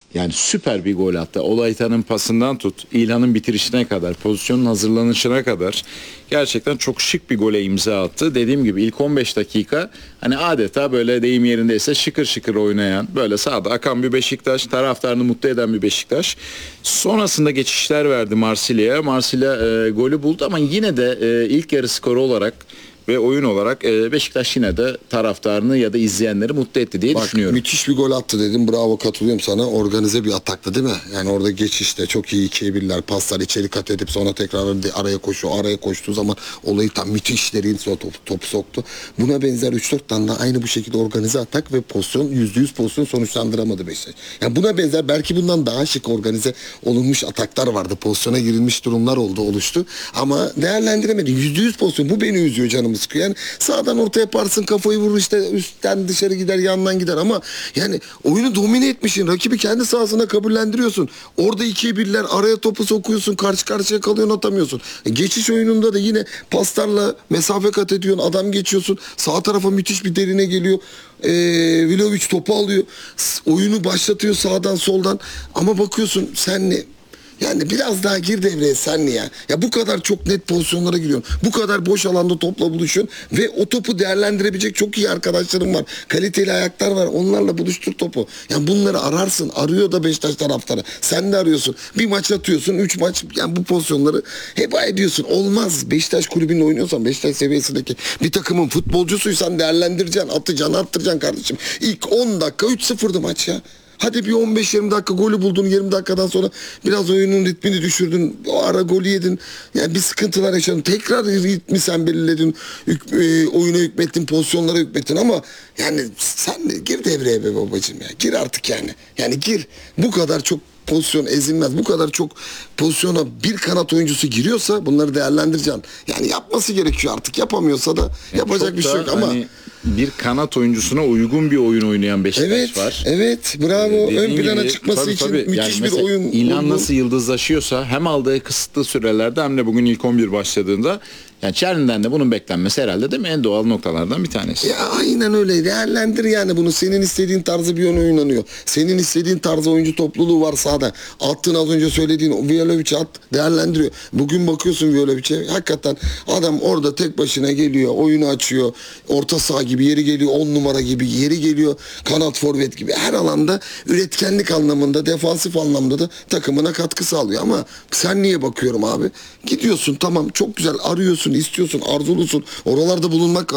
Yani süper bir gol attı. Olaytan'ın pasından tut, İlhan'ın bitirişine kadar, pozisyonun hazırlanışına kadar gerçekten çok şık bir gole imza attı. Dediğim gibi ilk 15 dakika hani adeta böyle deyim yerindeyse şıkır şıkır oynayan, böyle sahada akan bir Beşiktaş, taraftarını mutlu eden bir Beşiktaş. Sonrasında geçişler verdi Marsilya'ya. Marsilya golü buldu ama yine de ilk yarı skoru olarak ve oyun olarak Beşiktaş yine de taraftarını ya da izleyenleri mutlu etti diye düşünüyorum. Müthiş bir gol attı dedim. Bravo, katılıyorum sana. Organize bir ataktı değil mi? Yani orada geçişte çok iyi ikiye birler, paslar içeri kat edip sonra tekrar araya koşuyor. Araya koştuğu zaman olayı tam müthiş derin topu soktu. Buna benzer 3-4 tane de aynı bu şekilde organize atak ve pozisyon %100 pozisyon sonuçlandıramadı Beşiktaş. Yani buna benzer belki bundan daha şık organize olunmuş ataklar vardı. Pozisyona girilmiş durumlar oluştu. Ama değerlendiremedi. %100 pozisyon. Bu beni üzüyor, canımı sıkıyor. Yani sağdan ortaya yaparsın, kafayı vurur, işte üstten dışarı gider, yandan gider ama yani oyunu domine etmişsin. Rakibi kendi sahasına kabullendiriyorsun. Orada 2'ye 1'ler, araya topu sokuyorsun, karşı karşıya kalıyorsun, atamıyorsun. Geçiş oyununda da yine paslarla mesafe kat ediyorsun. Adam geçiyorsun. Sağ tarafa müthiş bir derine geliyor. Vlahovic topu alıyor. Oyunu başlatıyor sağdan soldan. Ama bakıyorsun sen ne? Yani biraz daha gir devreye sen ya. Ya bu kadar çok net pozisyonlara giriyorsun. Bu kadar boş alanda topla buluşuyorsun. Ve o topu değerlendirebilecek çok iyi arkadaşlarım var. Kaliteli ayaklar var. Onlarla buluştur topu. Yani bunları ararsın. Arıyor da Beşiktaş taraftarı. Sen de arıyorsun. Bir maç atıyorsun. 3 maç. Yani bu pozisyonları heba ediyorsun. Olmaz. Beşiktaş kulübünde oynuyorsan, Beşiktaş seviyesindeki bir takımın futbolcusuysan değerlendireceksin. Atacaksın, arttıracaksın kardeşim. İlk 10 dakika 3-0'dı maç ya. Hadi bir 15-20 dakika golü buldun, 20 dakikadan sonra biraz oyunun ritmini düşürdün, o ara golü yedin, yani bir sıkıntılar yaşadın, tekrar ritmi sen belirledin, oyuna hükmettin, pozisyonlara hükmettin ama yani sen de gir devreye be babacığım ya, gir artık yani, yani gir, bu kadar çok pozisyon ezilmez. Bu kadar çok pozisyona bir kanat oyuncusu giriyorsa bunları değerlendireceksin. Yani yapması gerekiyor artık. Yapamıyorsa da yapacak bir şey yok ama hani bir kanat oyuncusuna uygun bir oyun oynayan Beşiktaş var. Evet, bravo. Ön plana gibi, çıkması için müthiş yani bir oyun. İlhan nasıl yıldızlaşıyorsa hem aldığı kısıtlı sürelerde hem de bugün ilk 11 başladığında yani Çerni'den de bunun beklenmesi herhalde değil mi? En doğal noktalardan bir tanesi. Ya aynen öyle. Değerlendir yani bunu. Senin istediğin tarzı bir oyun oynanıyor. Senin istediğin tarzı oyuncu topluluğu var sahada. Attığın az önce söylediğin o Vlahovic'i at, değerlendiriyor. Bugün bakıyorsun Vlahovic'e, hakikaten adam orada tek başına geliyor, oyunu açıyor. Orta saha gibi yeri geliyor, 10 numara gibi yeri geliyor, kanat forvet gibi. Her alanda üretkenlik anlamında, defansif anlamda da takımına katkı sağlıyor. Ama sen niye bakıyorum abi? Gidiyorsun, tamam, çok güzel arıyorsun, istiyorsun, arzulusun. Oralarda bulunmak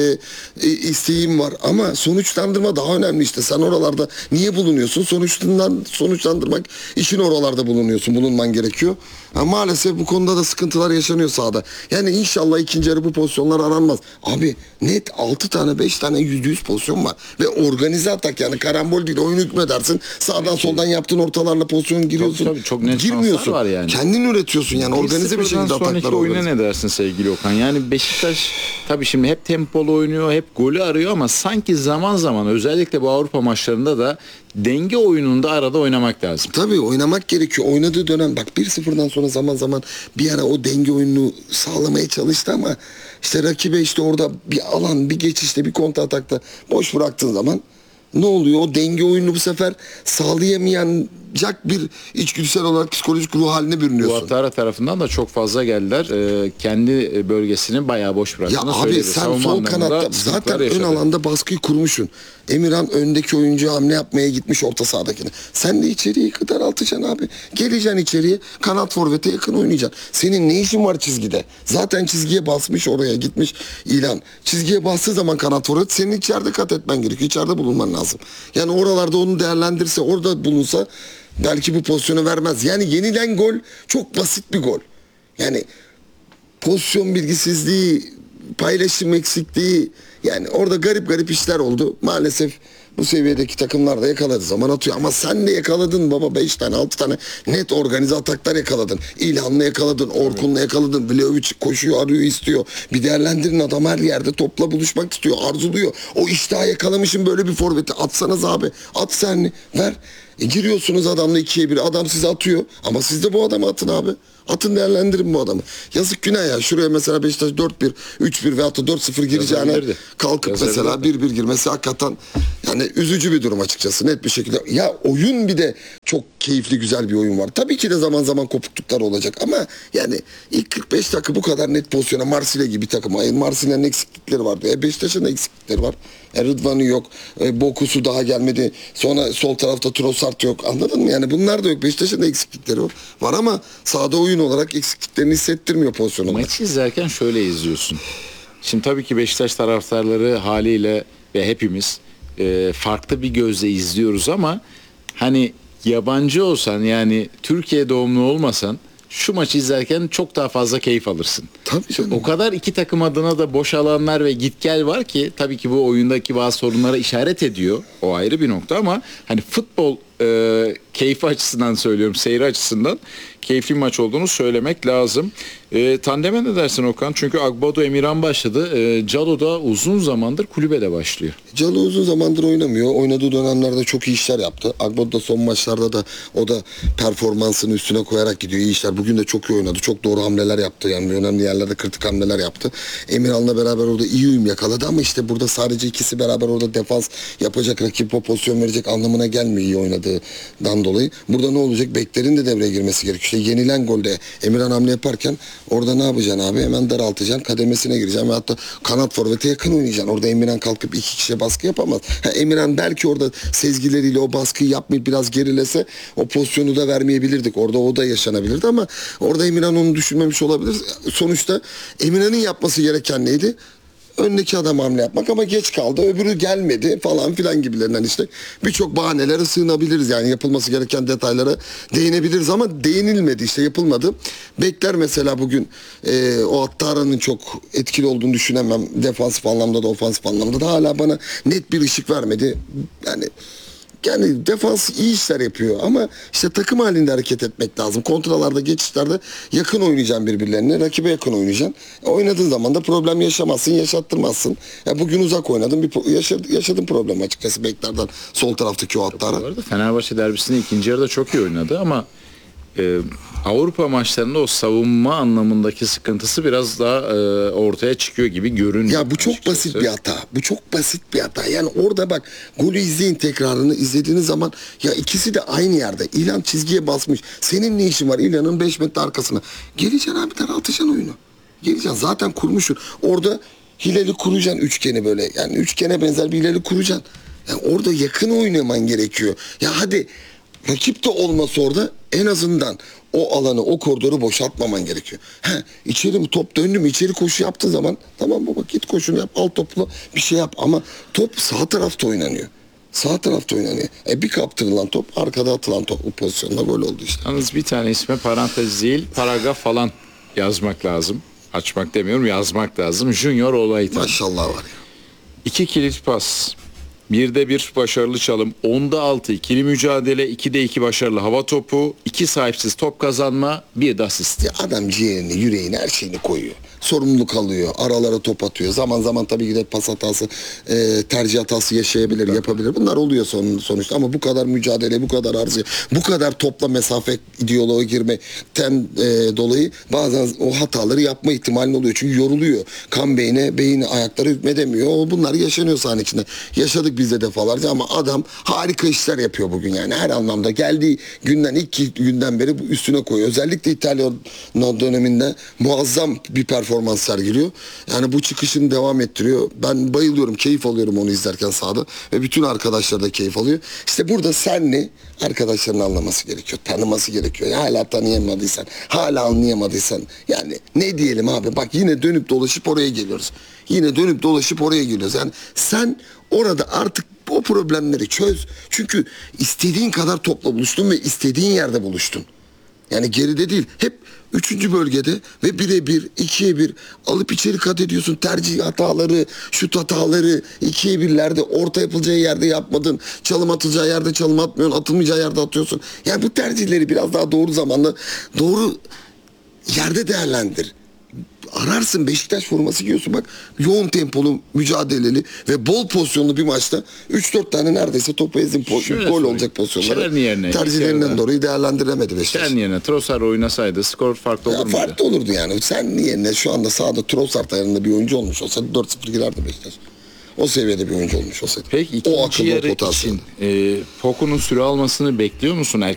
isteğim var ama sonuçlandırma daha önemli işte. Sen oralarda niye bulunuyorsun? Sonuçlandırmak için oralarda bulunman gerekiyor. Ha, maalesef bu konuda da sıkıntılar yaşanıyor sahada. Yani inşallah ikinci yarı bu pozisyonlar aranmaz. Abi net 6 tane 5 tane %100 pozisyon var. Ve organize atak, yani karambol değil, oyunu hükmedersin. Sağdan soldan yaptığın ortalarla pozisyon giriyorsun. Tabii, çok net girmiyorsun. Var yani. Kendin üretiyorsun yani, organize bir şekilde ataklar sonraki oyuna ne dersin sevgili Okan? Yani Beşiktaş tabii şimdi hep tempolu oynuyor, hep golü arıyor ama sanki zaman zaman özellikle bu Avrupa maçlarında da denge oyununda arada oynamak lazım. Tabii oynamak gerekiyor. Oynadığı dönem bak 1-0'dan sonra zaman zaman bir ara o denge oyununu sağlamaya çalıştı ama işte rakibe işte orada bir alan, bir geçişte, bir kontra atakta boş bıraktığın zaman ne oluyor? O denge oyununu bu sefer sağlayamayacak bir içgüdüsel olarak psikolojik ruh haline bürünüyorsun. Guattara tarafından da çok fazla geldiler. Kendi bölgesini bayağı boş bıraktığını söyledi. Ya abi sen sol kanatta zaten ön alanda baskıyı kurmuşsun. Emirhan öndeki oyuncu hamle yapmaya gitmiş orta sahadakine. Sen de içeriye kadar atacaksın abi. Geleceksin içeriye, kanat forvete yakın oynayacaksın. Senin ne işin var çizgide? Zaten çizgiye basmış, oraya gitmiş İlhan. Çizgiye bastığı zaman kanat forvet, senin içeride kat etmen gerekiyor. İçeride bulunman lazım. Yani oralarda onu değerlendirse, orada bulunsa belki bu pozisyonu vermez. Yani yenilen gol çok basit bir gol. Yani pozisyon bilgisizliği, paylaşım eksikliği, yani orada garip işler oldu. Maalesef bu seviyedeki takımlar da yakaladığı zaman atıyor. Ama sen de yakaladın baba, 5 tane 6 tane net organize ataklar yakaladın. İlhan'la yakaladın, Orkun'la yakaladın. Vlahovic koşuyor, arıyor, istiyor. Bir değerlendirin, adam her yerde topla buluşmak istiyor, arzuluyor. O iştahı yakalamışın böyle bir forveti. Atsanız abi, at sen, ver. Giriyorsunuz adamla 2'ye 1. Adam size atıyor. Ama siz de bu adamı atın abi. Atın, değerlendirin bu adamı. Yazık, günah ya. Şuraya mesela Beşiktaş 4-1, 3-1 veyahut da 4-0 gireceğine kalkıp mesela 1-1 girmesi hakikaten yani üzücü bir durum açıkçası, net bir şekilde. Ya oyun bir de çok keyifli güzel bir oyun var. Tabii ki de zaman zaman kopukluklar olacak ama yani ilk 45 dakika bu kadar net pozisyona Marsilya gibi bir takım. Marsilya'nın eksiklikleri vardı. Beşiktaş'ın da eksiklikleri var. Rıdvan'ı yok. Bokusu daha gelmedi. Sonra sol tarafta Trossard yok. Anladın mı? Yani bunlar da yok. Beşiktaş'ın da eksiklikleri var ama sahada oyun olarak eksikliklerini hissettirmiyor pozisyon olarak. Maçı izlerken şöyle izliyorsun. Şimdi tabii ki Beşiktaş taraftarları haliyle ve hepimiz farklı bir gözle izliyoruz ama hani yabancı olsan, yani Türkiye doğumlu olmasan şu maçı izlerken çok daha fazla keyif alırsın. Tabii canım. O kadar iki takım adına da boş alanlar ve git gel var ki tabii ki bu oyundaki bazı sorunlara işaret ediyor. O ayrı bir nokta ama hani futbol keyfi açısından söylüyorum, seyri açısından keyifli bir maç olduğunu söylemek lazım. Tandeme ne dersin Okan? Çünkü Agbodo Emirhan başladı. Calo da uzun zamandır kulübede başlıyor. Calo uzun zamandır oynamıyor. Oynadığı dönemlerde çok iyi işler yaptı. Agbodo da son maçlarda da o da performansını üstüne koyarak gidiyor. İyi işler. Bugün de çok iyi oynadı. Çok doğru hamleler yaptı. Yani önemli yerlerde kritik hamleler yaptı. Emirhan'la beraber orada iyi uyum yakaladı ama işte burada sadece ikisi beraber orada defans yapacak, rakip pozisyon verecek anlamına gelmiyor iyi oynadığından dolayı. Burada ne olacak? Beklerin de devreye girmesi gerekiyor. İşte yenilen golde Emirhan hamle yaparken orada ne yapacaksın abi? Hemen daraltacaksın. Kademesine gireceksin ve hatta kanat forvete yakın oynayacaksın. Orada Emirhan kalkıp iki kişiye baskı yapamaz. Emirhan belki orada sezgileriyle o baskıyı yapmayıp biraz gerilese o pozisyonu da vermeyebilirdik. Orada o da yaşanabilirdi ama orada Emirhan onu düşünmemiş olabilir. Sonuçta Emirhan'ın yapması gereken neydi? Öndeki adam hamle yapmak ama geç kaldı. Öbürü gelmedi falan filan gibilerinden işte. Birçok bahanelere sığınabiliriz. Yani yapılması gereken detaylara değinebiliriz ama değinilmedi işte yapılmadı. Bekler mesela bugün o Attara'nın çok etkili olduğunu düşünemem. Defansif anlamda da ofansif anlamda da hala bana net bir ışık vermedi. Yani defans iyi işler yapıyor ama işte takım halinde hareket etmek lazım. Kontralarda, geçişlerde yakın oynayacaksın birbirlerine. Rakibe yakın oynayacaksın. Oynadığın zaman da problem yaşamazsın, yaşattırmazsın. Ya bugün uzak oynadın, yaşadın problem açıkçası beklerden sol taraftaki o Attara. Bu arada Fenerbahçe derbisinde ikinci yarıda çok iyi oynadı ama Avrupa maçlarında o savunma anlamındaki sıkıntısı biraz daha ortaya çıkıyor gibi görünüyor. Ya bu çok açıkçası. basit bir hata. Bu çok basit bir hata. Yani orada bak golü izleyin tekrarını izlediğiniz zaman ya ikisi de aynı yerde. İlhan çizgiye basmış. Senin ne işin var İlhan'ın 5 metre arkasına? Geleceksin abi daraltacaksın oyunu. Geleceksin zaten kurmuşsun. Orada hileli kuracaksın üçgeni böyle. Yani üçgene benzer bir hileli kuracaksın. Yani orada yakın oynaman gerekiyor. Ya hadi rakip de olmasa orada en azından o alanı, o koridoru boşaltmaman gerekiyor. İçeri mi top döndü mü, içeri koşu yaptığı zaman tamam baba git koşunu yap, al topla bir şey yap ama top sağ tarafta oynanıyor. Sağ tarafta oynanıyor. Bir kaptırılan top, arkada atılan top bu pozisyonda gol oldu işte. Yalnız bir tane isme parantez değil, paragraf falan yazmak lazım. Açmak demiyorum, yazmak lazım. Junior Olaytan. Maşallah var ya. 2 kilit pas. 1'de 1 başarılı çalım, 10'da 6 ikili mücadele, 2'de 2 başarılı hava topu, 2 sahipsiz top kazanma, 1 de asist. Ya adam ciğerini, yüreğini, her şeyini koyuyor. Sorumluluk alıyor, aralara top atıyor. Zaman zaman tabii ki de pas hatası, tercih hatası yaşayabilir, yapabilir. Bunlar oluyor sonuçta ama bu kadar mücadele, bu kadar arzu, bu kadar topla mesafe diyaloğa girmekten dolayı bazen o hataları yapma ihtimali oluyor. Çünkü yoruluyor. Kan beyni ayakları hükmedemiyor. Bunlar yaşanıyor sahanın içinde. Yaşadık biz de defalarca ama adam harika işler yapıyor bugün yani. Her anlamda geldiği günden, ilk günden beri bu üstüne koyuyor. Özellikle İtalya döneminde muazzam bir performans sergiliyor. Yani bu çıkışını devam ettiriyor. Ben bayılıyorum, keyif alıyorum onu izlerken sahada ve bütün arkadaşlar da keyif alıyor. İşte burada senle arkadaşların anlaması gerekiyor, tanıması gerekiyor. Hala tanıyamadıysan, hala anlayamadıysan yani ne diyelim abi bak yine dönüp dolaşıp oraya geliyoruz. Yine dönüp dolaşıp oraya geliyoruz. Yani sen orada artık o problemleri çöz. Çünkü istediğin kadar topla buluştun ve istediğin yerde buluştun. Yani geride değil. Hep 3. bölgede ve 1'e 1, 2'ye 1 alıp içeri kat ediyorsun. Tercih hataları, şut hataları, 2'ye 1'lerde orta yapılacağı yerde yapmadın. Çalım atılacağı yerde çalım atmıyorsun. Atılmayacağı yerde atıyorsun. Yani bu tercihleri biraz daha doğru zamanda, doğru yerde değerlendir. Ararsın Beşiktaş forması giyiyorsun bak yoğun tempolu mücadeleli ve bol pozisyonlu bir maçta 3-4 tane neredeyse topu ezdim gol olacak pozisyonları tercihlerinden dolayı değerlendiremedi Beşiktaş. Sen yerine Trossard oynasaydı skor farklı olur muydu? Farklı olurdu yani. Sen yerine şu anda sahada Trossard ayarında bir oyuncu olmuş olsaydı 4-0 girerdi Beşiktaş. O seviyede bir oyuncu olmuş olsaydı. Peki ikinci yarı için Poku'nun süre almasını bekliyor musun?